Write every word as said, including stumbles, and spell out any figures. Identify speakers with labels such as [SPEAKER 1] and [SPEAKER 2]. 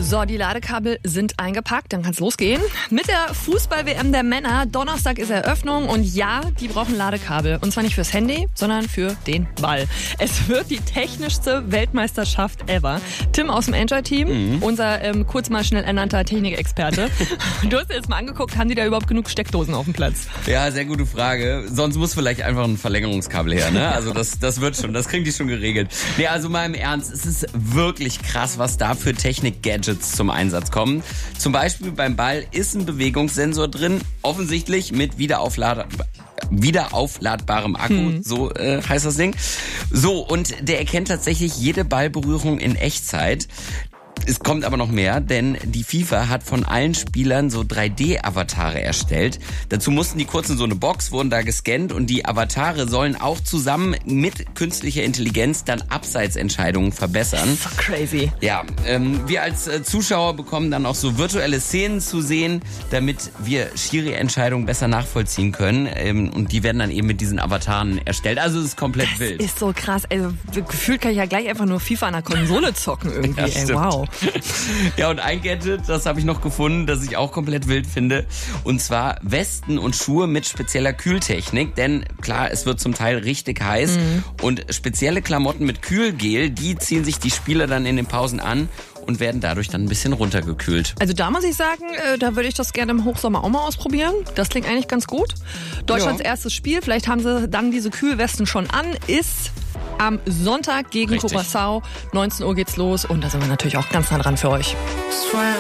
[SPEAKER 1] So, die Ladekabel sind eingepackt, dann kann's losgehen. Mit der Fußball-W M der Männer. Donnerstag ist Eröffnung und ja, die brauchen Ladekabel. Und zwar nicht fürs Handy, sondern für den Ball. Es wird die technischste Weltmeisterschaft ever. Tim aus dem Enjoy-Team, mhm. unser ähm, kurz mal schnell ernannter Technikexperte. Du hast dir jetzt mal angeguckt, haben die da überhaupt genug Steckdosen auf dem Platz?
[SPEAKER 2] Ja, sehr gute Frage. Sonst muss vielleicht einfach ein Verlängerungskabel her, ne? Also das, das wird schon, das kriegen die schon geregelt. Nee, also mal im Ernst, es ist wirklich krass, was da für Technik-Gadgets zum Einsatz kommen. Zum Beispiel beim Ball ist ein Bewegungssensor drin, offensichtlich mit Wiederauflad wiederaufladbarem Akku, hm. so äh, heißt das Ding. So, und der erkennt tatsächlich jede Ballberührung in Echtzeit. Es kommt aber noch mehr, denn die FIFA hat von allen Spielern so drei D-Avatare erstellt. Dazu mussten die kurz in so eine Box, wurden da gescannt und die Avatare sollen auch zusammen mit künstlicher Intelligenz dann Abseitsentscheidungen verbessern.
[SPEAKER 1] So crazy.
[SPEAKER 2] Ja, ähm, wir als äh, Zuschauer bekommen dann auch so virtuelle Szenen zu sehen, damit wir Schiri-Entscheidungen besser nachvollziehen können. Ähm, und die werden dann eben mit diesen Avataren erstellt. Also es ist komplett
[SPEAKER 1] das
[SPEAKER 2] wild.
[SPEAKER 1] Das ist so krass. Also, gefühlt kann ich ja gleich einfach nur FIFA an der Konsole zocken irgendwie. Ja, ey, wow.
[SPEAKER 2] Ja, und ein Gadget, das habe ich noch gefunden, das ich auch komplett wild finde. Und zwar Westen und Schuhe mit spezieller Kühltechnik. Denn klar, es wird zum Teil richtig heiß. Mhm. Und spezielle Klamotten mit Kühlgel, die ziehen sich die Spieler dann in den Pausen an und werden dadurch dann ein bisschen runtergekühlt.
[SPEAKER 1] Also da muss ich sagen, äh, da würde ich das gerne im Hochsommer auch mal ausprobieren. Das klingt eigentlich ganz gut. Deutschlands ja. erstes Spiel, vielleicht haben sie dann diese Kühlwesten schon an, ist am Sonntag gegen Curaçao. neunzehn Uhr geht's los und da sind wir natürlich auch ganz nah dran für euch.